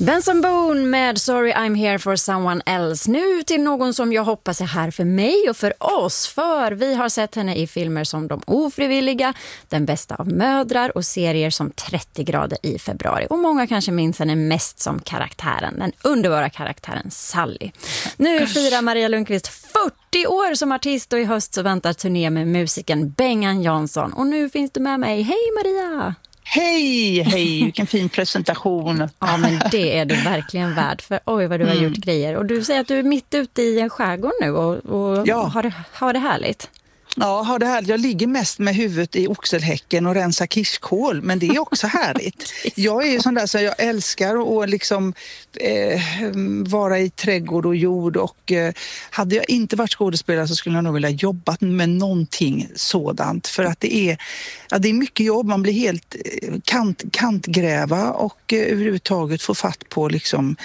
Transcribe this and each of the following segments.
Benson Boone med Sorry I'm here for someone else. Nu till någon som jag hoppas är här för mig och för oss. För vi har sett henne i filmer som De ofrivilliga, Den bästa av mödrar och serier som 30 grader i februari. Och många kanske minns henne mest som karaktären, den underbara karaktären Sally. Nu firar Maria Lundqvist 40 år som artist och i höst så väntar turné med musiken Bengan Jansson. Och nu finns du med mig. Hej Maria! Hej, vilken fin presentation. Ja, men det är du verkligen värd, för oj vad du har gjort grejer. Och du säger att du är mitt ute i en skärgård nu och ja. har det härligt. Ja, har det härligt. Jag ligger mest med huvudet i oxelhäcken och rensar kirskål, men det är också härligt. Jag är ju sån där så jag älskar att liksom vara i trädgård och jord, och hade jag inte varit skådespelare så skulle jag nog vilja jobba med någonting sådant, för att det är mycket jobb. Man blir helt kantgräva och överhuvudtaget få fatt på liksom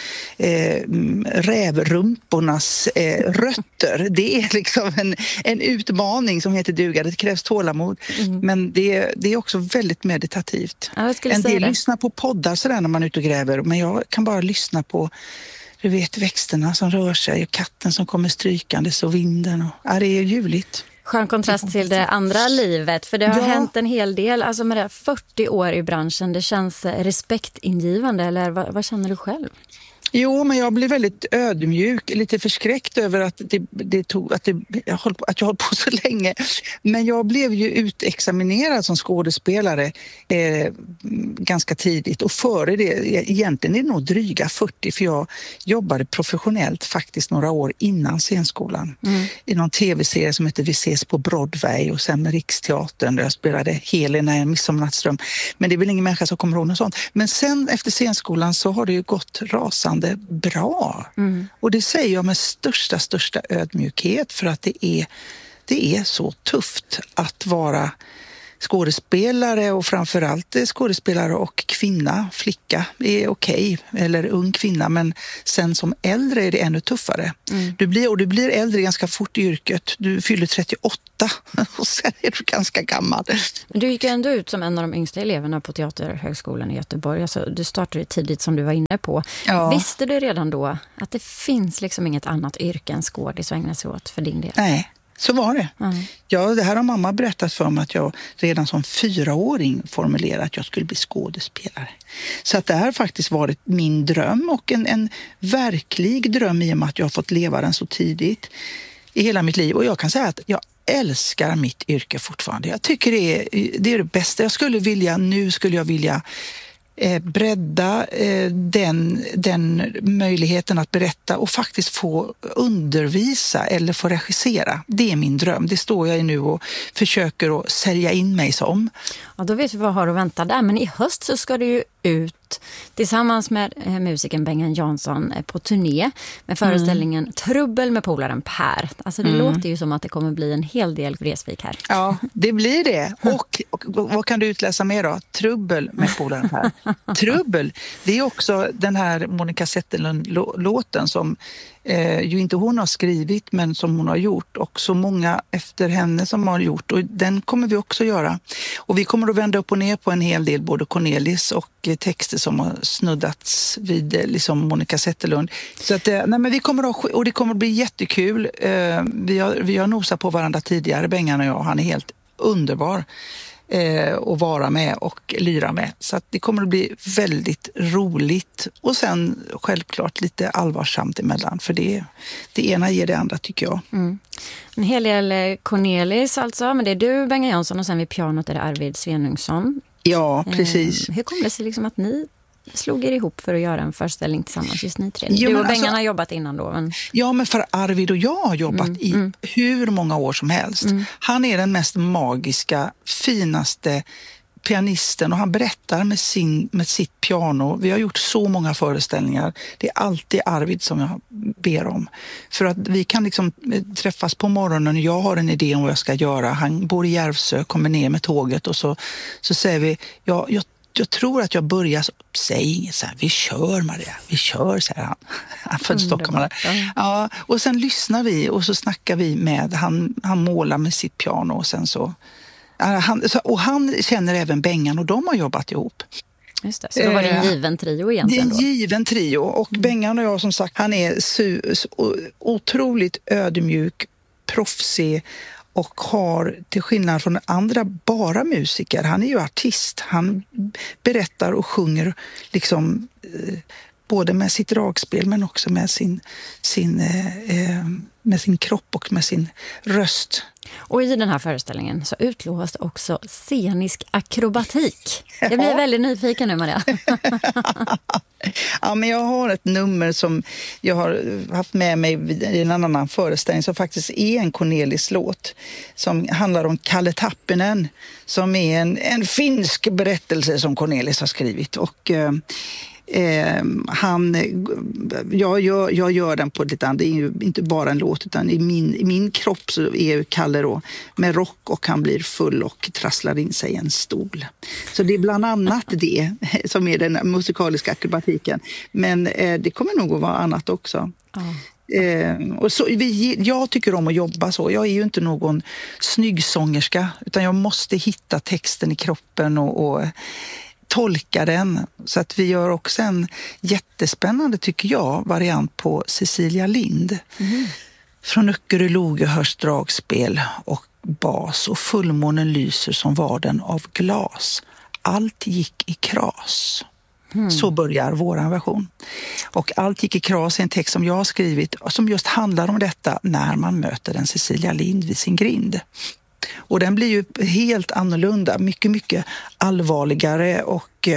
rävrumpornas rötter. Det är liksom en utmaning som heter duga. Det krävs tålamod. Men det är också väldigt meditativt. Ja, en del lyssnar på poddar sådär när man är ute och gräver, men jag kan bara lyssna på, du vet, växterna som rör sig och katten som kommer strykandes och vinden. Det är ljuvligt. Skön kontrast till det andra livet, för det har hänt en hel del. Alltså med det 40 år i branschen, det känns respektingivande, eller vad känner du själv? Jo, men jag blev väldigt ödmjuk, lite förskräckt över att jag höll på så länge. Men jag blev ju utexaminerad som skådespelare ganska tidigt, och före det, egentligen är det nog dryga 40, för jag jobbade professionellt faktiskt några år innan scenskolan. I någon tv-serie som heter Vi ses på Broadway, och sen med Riksteatern där jag spelade Helena i En midsommarnattsdröm. Men det är väl ingen människa som kommer ihåg något sånt. Men sen efter scenskolan så har det ju gått rasande bra. Och det säger jag med största ödmjukhet, för att det är så tufft att vara skådespelare, och framförallt skådespelare och flicka är okej, eller ung kvinna, men sen som äldre är det ännu tuffare. Du blir äldre ganska fort i yrket. Du fyller 38 och sen är du ganska gammal. Du gick ju ändå ut som en av de yngsta eleverna på Teaterhögskolan i Göteborg. Alltså, du startade tidigt som du var inne på. Ja. Visste du redan då att det finns liksom inget annat yrke än skådis att ägna sig åt för din del? Nej. Så var det. Ja, det här har mamma berättat för mig, att jag redan som 4-åring formulerade att jag skulle bli skådespelare. Så att det här har faktiskt varit min dröm, och en verklig dröm, i och med att jag har fått leva den så tidigt i hela mitt liv. Och jag kan säga att jag älskar mitt yrke fortfarande. Jag tycker det är det bästa. Nu skulle jag vilja bredda den möjligheten att berätta och faktiskt få undervisa eller få regissera. Det är min dröm. Det står jag i nu och försöker att sälja in mig som. Ja, då vet vi vad har att vänta där. Men i höst så ska du ju ut tillsammans med musikern Bengan Jansson på turné med föreställningen Trubbel med polaren Per. Alltså det låter ju som att det kommer bli en hel del Vreeswijk här. Ja, det blir det. Och vad kan du utläsa mer då? Trubbel med polaren Per. Trubbel, det är också den här Monica Zetterlund-låten som ju inte hon har skrivit, men som hon har gjort, och så många efter henne som har gjort, och den kommer vi också göra. Och vi kommer att vända upp och ner på en hel del, både Cornelis och texter som har snuddats vid liksom Monica Zetterlund. Så att, men vi kommer att, och det kommer att bli jättekul. Vi har nosat på varandra tidigare, Bengan och jag. Han är helt underbar att vara med och lyra med. Så att det kommer att bli väldigt roligt, och sen självklart lite allvarsamt emellan, för det ena ger det andra, tycker jag. En hel del Cornelis alltså, men det är du, Bengan Jansson, och sen vid pianot är det Arvid Svenungsson. Ja, precis. Hur kom det sig liksom att ni slog er ihop för att göra en föreställning tillsammans, just ni tre? Du och Bengan har jobbat innan då. Men... Ja, men för Arvid och jag har jobbat i hur många år som helst. Han är den mest magiska, finaste pianisten, och han berättar med sitt piano. Vi har gjort så många föreställningar. Det är alltid Arvid som jag ber om. För att vi kan liksom träffas på morgonen och jag har en idé om vad jag ska göra. Han bor i Järvsö, kommer ner med tåget, och så säger vi, jag tror att jag börjar, säg inget så här, vi kör Maria, vi kör, säger han. Han född stockholmare. Ja, och sen lyssnar vi och så snackar vi med, han målar med sitt piano, och sen så, han känner även Bengan, och de har jobbat ihop. Just det, så då var det en given trio egentligen då? Det är en given trio. Och Bengan och jag, som sagt, han är otroligt ödmjuk, proffsig och har, till skillnad från andra, bara musiker. Han är ju artist. Han berättar och sjunger liksom både med sitt dragspel men också med med sin kropp och med sin röst. Och i den här föreställningen så utlovas det också scenisk akrobatik. Jag blir väldigt nyfiken nu, Maria. Ja, men jag har ett nummer som jag har haft med mig i en annan föreställning som faktiskt är en Cornelis-låt som handlar om Kalle Tappinen, som är en finsk berättelse som Cornelis har skrivit. Och jag gör den på lite annat. Det är ju inte bara en låt, utan i min kropp så är ju Kalle då med rock och han blir full och trasslar in sig i en stol. Så det är bland annat det som är den musikaliska akrobatiken. Men det kommer nog att vara annat också. Och så, jag tycker om att jobba så. Jag är ju inte någon snygg sångerska, utan jag måste hitta texten i kroppen och tolka den. Så att vi gör också en jättespännande, tycker jag, variant på Cecilia Lind. Från Öckerö Loge hörs dragspel och bas och fullmånen lyser som varden av glas. Allt gick i kras. Så börjar våran version. Och Allt gick i kras är en text som jag har skrivit som just handlar om detta när man möter en Cecilia Lind vid sin grind. Och den blir ju helt annorlunda, mycket, mycket allvarligare och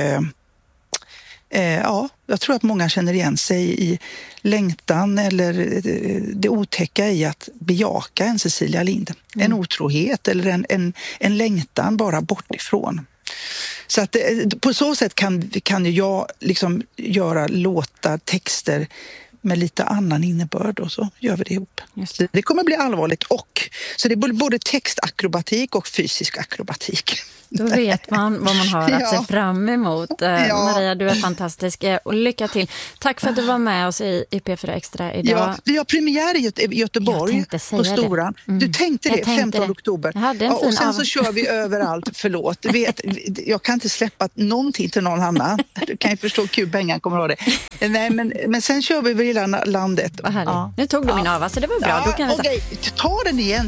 jag tror att många känner igen sig i längtan eller det otäcka i att bejaka en Cecilia Lind. En otrohet eller en längtan bara bort ifrån. Så att på så sätt kan jag liksom göra låtar, texter med lite annan innebörd, och så gör vi det ihop. Så det kommer bli allvarligt, så det är både textakrobatik och fysisk akrobatik. Då vet man vad man har att se fram emot. Maria, du är fantastisk och lycka till. Tack för att du var med oss i P4 Extra idag. Ja, vi har premiär i Göteborg på Storan. Du tänkte det, 15 oktober. Och sen så kör vi överallt, förlåt. Du vet, jag kan inte släppa någonting till någon annan. Du kan ju förstå hur Bengan kommer att ha det. Nej, men sen kör vi över hela landet. Vad härligt. Nu tog du min av, så det var bra. Då kan okej, ta den igen.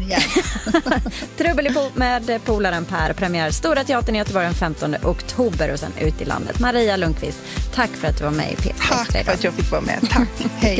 Trubbel med polaren Per, premiär Stora Teatern i Göteborg den 15 oktober och sen ut i landet. Maria Lundqvist, tack för att du var med i P4. Tack för att jag fick vara med. Tack, hej.